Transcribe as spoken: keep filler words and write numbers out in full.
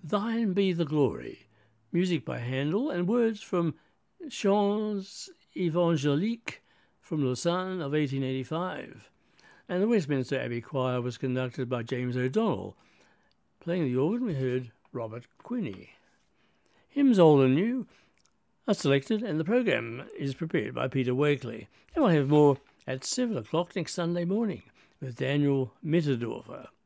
Thine Be the Glory, music by Handel and words from Chants Evangéliques from Lausanne of eighteen eighty-five. And the Westminster Abbey Choir was conducted by James O'Donnell. Playing the organ we heard Robert Quinney. Hymns old and new are selected and the programme is prepared by Peter Wakely. And we'll have more at seven o'clock next Sunday morning with Daniel Mitterdorfer.